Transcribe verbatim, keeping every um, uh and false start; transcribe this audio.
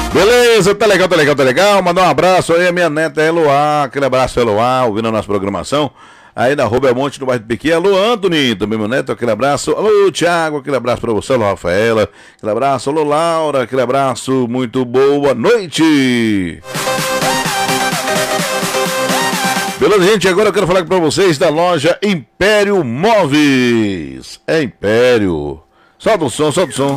Beleza, tá legal, tá legal, tá legal. Mandar um abraço aí a minha neta Eloá. Aquele abraço, Eloá, ouvindo a nossa programação. Aí na Rua Belmonte, no bairro do Pequim. Alô, Anthony, também meu neto, aquele abraço. Alô, Thiago, aquele abraço pra você. Alô, Rafaela, aquele abraço. Alô, Laura, aquele abraço. Muito boa noite. Beleza, gente, agora eu quero falar pra vocês da loja Império Móveis. É Império. Solta o som, solta o som.